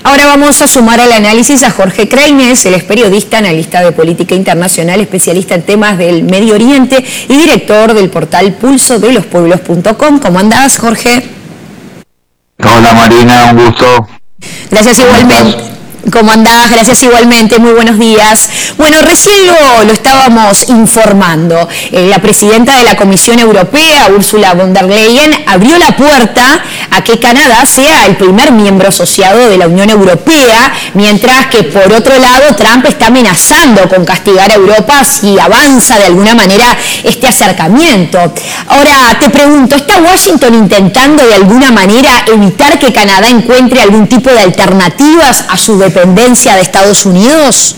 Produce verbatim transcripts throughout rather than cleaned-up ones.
Ahora vamos a sumar al análisis a Jorge Kreines, él es periodista, analista de política internacional, especialista en temas del Medio Oriente y director del portal pulso de los pueblos punto com. ¿Cómo andás, Jorge? Hola Marina, un gusto. Gracias igualmente. ¿Cómo andás? Gracias igualmente, muy buenos días. Bueno, recién lo, lo estábamos informando. Eh, la presidenta de la Comisión Europea, Ursula von der Leyen, abrió la puerta a que Canadá sea el primer miembro asociado de la Unión Europea, mientras que por otro lado Trump está amenazando con castigar a Europa si avanza de alguna manera este acercamiento. Ahora te pregunto, ¿está Washington intentando de alguna manera evitar que Canadá encuentre algún tipo de alternativas a su dependencia de Estados Unidos?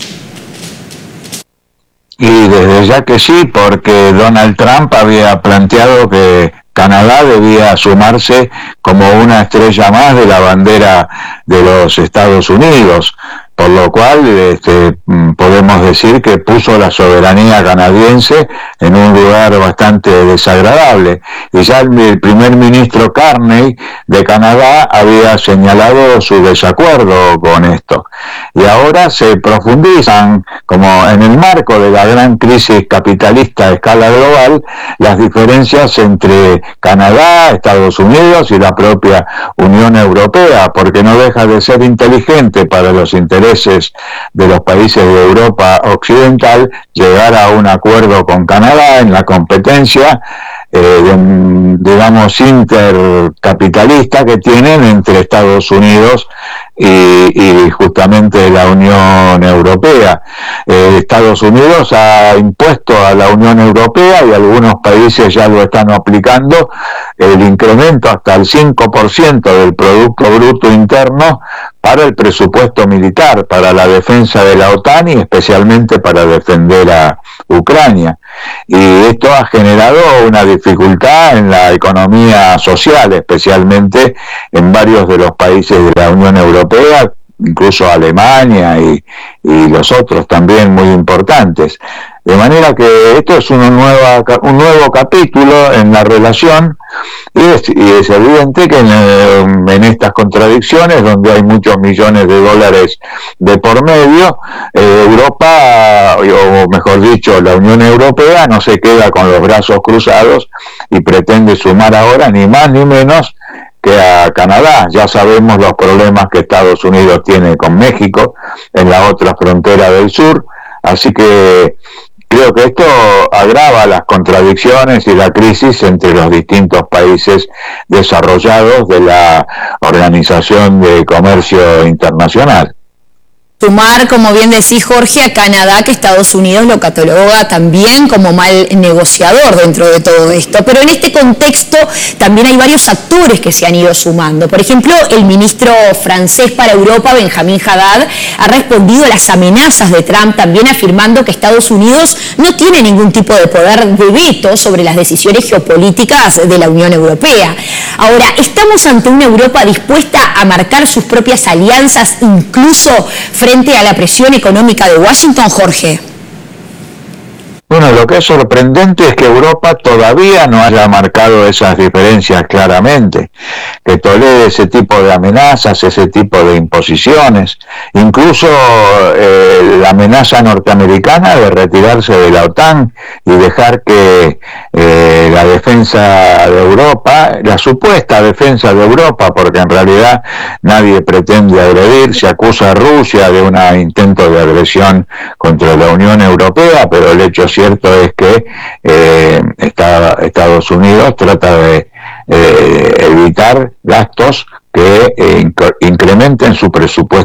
Y desde ya que sí, porque Donald Trump había planteado que Canadá debía sumarse como una estrella más de la bandera de los Estados Unidos, por lo cual este, podemos decir que puso la soberanía canadiense en un lugar bastante desagradable. Y ya el primer ministro Carney de Canadá había señalado su desacuerdo con esto. Y ahora se profundizan, como en el marco de la gran crisis capitalista a escala global, las diferencias entre Canadá, Estados Unidos y la propia Unión Europea, porque no deja de ser inteligente para los intereses de los países de Europa Occidental llegar a un acuerdo con Canadá en la competencia eh, de, digamos intercapitalista que tienen entre Estados Unidos y, y justamente la Unión Europea. Eh, Estados Unidos ha impuesto a la Unión Europea, y algunos países ya lo están aplicando, el incremento hasta el cinco por ciento del Producto Bruto Interno para el presupuesto militar, para la defensa de la OTAN y especialmente para defender a Ucrania. Y esto ha generado una dificultad en la economía social, especialmente en varios de los países de la Unión Europea, incluso Alemania y, y los otros también muy importantes. De manera que esto es una nueva, un nuevo capítulo en la relación, y es, y es evidente que en, en estas contradicciones, donde hay muchos millones de dólares de por medio, eh, Europa, o mejor dicho, la Unión Europea, no se queda con los brazos cruzados y pretende sumar ahora ni más ni menos que a Canadá. Ya sabemos los problemas que Estados Unidos tiene con México en la otra frontera del sur, así que creo que esto agrava las contradicciones y la crisis entre los distintos países desarrollados de la Organización de Comercio Internacional. Sumar, como bien decís, Jorge, a Canadá, que Estados Unidos lo cataloga también como mal negociador dentro de todo esto. Pero en este contexto también hay varios actores que se han ido sumando. Por ejemplo, el ministro francés para Europa, Benjamin Haddad, ha respondido a las amenazas de Trump, también afirmando que Estados Unidos no tiene ningún tipo de poder de veto sobre las decisiones geopolíticas de la Unión Europea. Ahora, ¿estamos ante una Europa dispuesta a marcar sus propias alianzas, incluso frente frente a la presión económica de Washington, Jorge? Bueno, lo que es sorprendente es que Europa todavía no haya marcado esas diferencias claramente, que tolere ese tipo de amenazas, ese tipo de imposiciones, incluso eh, la amenaza norteamericana de retirarse de la OTAN y dejar que eh, la defensa de Europa, la supuesta defensa de Europa, porque en realidad nadie pretende agredir, se acusa a Rusia de un intento de agresión contra la Unión Europea, pero el hecho cierto es que eh, está, Estados Unidos trata de eh, evitar gastos que eh, incrementen su presupuesto